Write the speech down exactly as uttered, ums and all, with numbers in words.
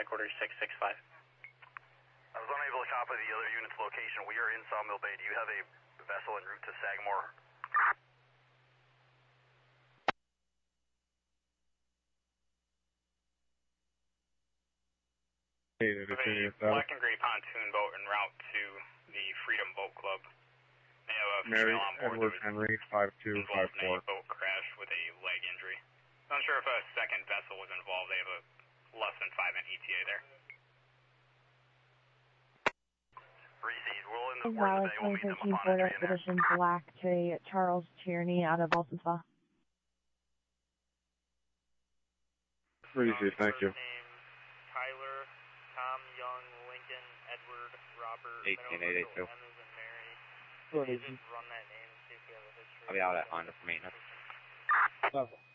headquarters six six five. I was unable to copy the other unit's location. We are in Sawmill Bay. Do you have a vessel en route to Sagamore? We have a black and gray pontoon boat en route to the Freedom Boat Club. They have a female on board Edward Henry, five two five four. involved in a boat crash with a leg injury. I'm not sure if a second vessel was involved. They have a less than five minute E T A there. Dallas twenty thirteen Ford Expedition Black to Charles Tierney out of Alpha. Breezy, thank you. Tyler, Tom, Young, Lincoln, Edward, Robert, eighteen eight eight two. M as in Mary. Can you just run that name and see if you have a history? I'll be out at on for maintenance. Okay.